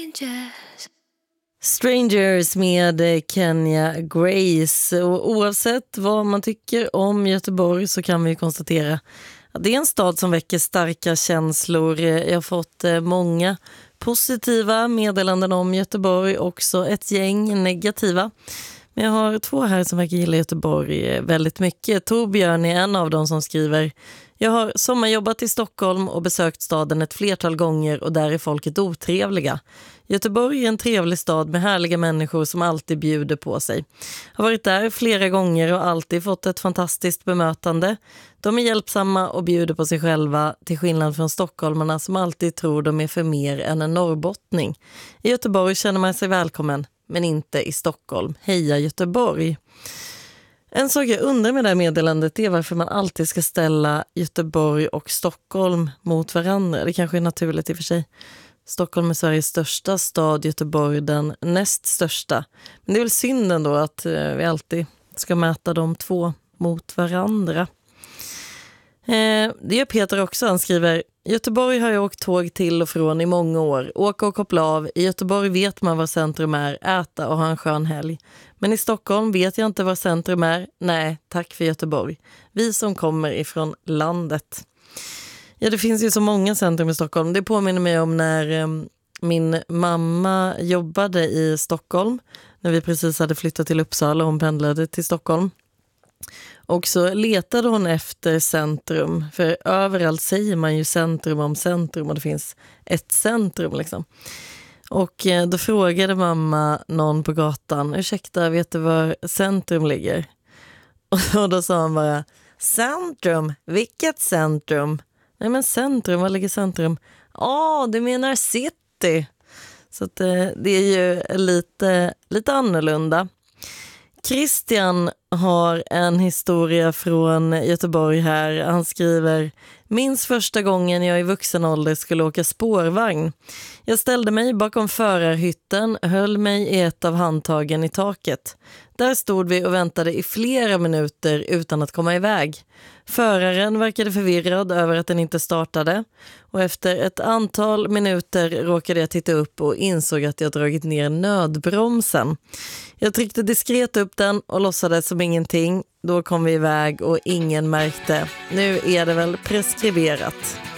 Strangers med Kenya Grace. Och oavsett vad man tycker om Göteborg så kan vi konstatera att det är en stad som väcker starka känslor. Jag har fått många positiva meddelanden om Göteborg, också ett gäng negativa. Men jag har två här som verkar gilla Göteborg väldigt mycket. Torbjörn är en av dem som skriver: jag har sommarjobbat i Stockholm och besökt staden ett flertal gånger och där är folket otrevliga. Göteborg är en trevlig stad med härliga människor som alltid bjuder på sig. Har varit där flera gånger och alltid fått ett fantastiskt bemötande. De är hjälpsamma och bjuder på sig själva, till skillnad från stockholmarna som alltid tror de är för mer än en norrbottning. I Göteborg känner man sig välkommen, men inte i Stockholm. Heja Göteborg! En sak jag undrar med det här meddelandet är varför man alltid ska ställa Göteborg och Stockholm mot varandra. Det kanske är naturligt i och för sig. Stockholm är Sveriges största stad, Göteborg den näst största. Men det är väl synd ändå att vi alltid ska mäta de två mot varandra. Det gör Peter också. Han skriver: Göteborg har jag åkt tåg till och från i många år. Åka och koppla av. I Göteborg vet man var centrum är, äta och ha en skön helg. Men i Stockholm vet jag inte var centrum är. Nej, tack för Göteborg. Vi som kommer ifrån landet. Ja, det finns ju så många centrum i Stockholm. Det påminner mig om när min mamma jobbade i Stockholm. När vi precis hade flyttat till Uppsala och hon pendlade till Stockholm. Och så letade hon efter centrum. För överallt säger man ju centrum om centrum och det finns ett centrum liksom. Och då frågade mamma någon på gatan: ursäkta, vet du var centrum ligger? Och då sa han bara: centrum? Vilket centrum? Nej men centrum, var ligger centrum? Du menar city. Så att, det är ju lite annorlunda. Christian har en historia från Göteborg här. Han skriver: minns första gången jag i vuxen ålder skulle åka spårvagn. Jag ställde mig bakom förarhytten, höll mig i ett av handtagen i taket. Där stod vi och väntade i flera minuter utan att komma iväg. Föraren verkade förvirrad över att den inte startade. Och efter ett antal minuter råkade jag titta upp och insåg att jag dragit ner nödbromsen. Jag tryckte diskret upp den och låtsades som ingenting. Då kom vi iväg och ingen märkte. Nu är det väl preskriberat.